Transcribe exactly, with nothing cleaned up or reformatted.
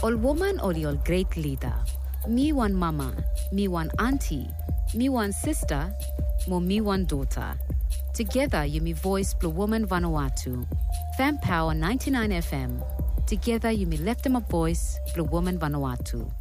Ol woman ol ol great leader. Me one mama, me one auntie, me one sister, mo me one daughter. Together you me voice Blue Woman Vanuatu. Fan Power ninety-nine F M. Together you me left them a voice Blue Woman Vanuatu.